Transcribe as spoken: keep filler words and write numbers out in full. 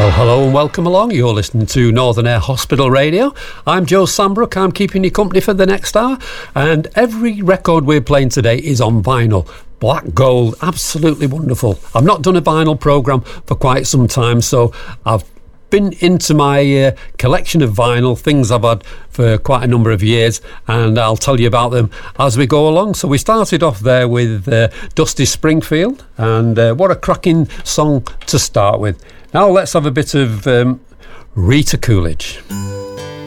Well, hello and welcome along. You're listening to Northern Air Hospital Radio. I'm Joe Sambrook. I'm keeping you company for the next hour. And every record we're playing today is on vinyl. Black Gold, absolutely wonderful. I've not done a vinyl programme for quite some time, so I've been into my uh, collection of vinyl, things I've had for quite a number of years, and I'll tell you about them as we go along. So we started off there with uh, Dusty Springfield, and uh, what a cracking song to start with. Now let's have a bit of um, Rita Coolidge.